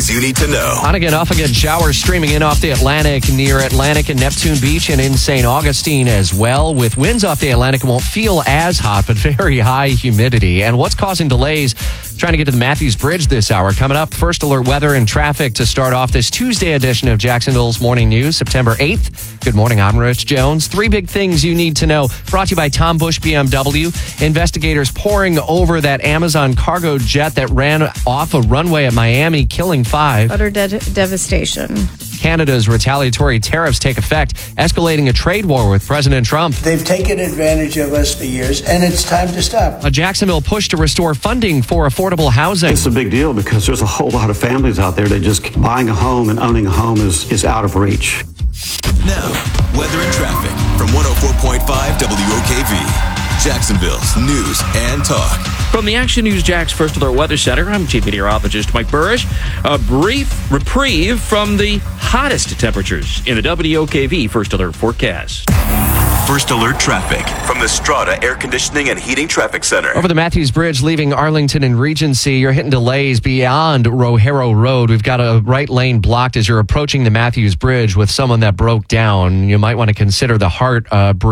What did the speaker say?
things you need to know. On again, off again, showers streaming in off the Atlantic near Atlantic and Neptune Beach and in St. Augustine as well. With winds off the Atlantic, it won't feel as hot, but very high humidity. And what's causing delays trying to get to the Matthews Bridge this hour? Coming up, first alert weather and traffic to start off this Tuesday edition of Jacksonville's Morning News, September 8th. Good morning, I'm Rich Jones. 3 big things you need to know. Brought to you by Tom Bush BMW. Investigators pouring over that Amazon cargo jet that ran off a runway at Miami, killing 5. Utter devastation. Canada's retaliatory tariffs take effect, escalating a trade war with President Trump. They've taken advantage of us for years, and it's time to stop. A Jacksonville push to restore funding for affordable housing. It's a big deal because there's a whole lot of families out there that just buying a home and owning a home is out of reach. Now, weather and traffic from 104.5 WOKV. Jacksonville's news and talk. From the Action News Jax First Alert Weather Center, I'm Chief Meteorologist Mike Burrish. A brief reprieve from the hottest temperatures in the WOKV First Alert forecast. First Alert traffic from the Strata Air Conditioning and Heating Traffic Center. Over the Matthews Bridge, leaving Arlington and Regency, you're hitting delays beyond Rohero Road. We've got a right lane blocked as you're approaching the Matthews Bridge with someone that broke down. You might want to consider the Hart Bridge.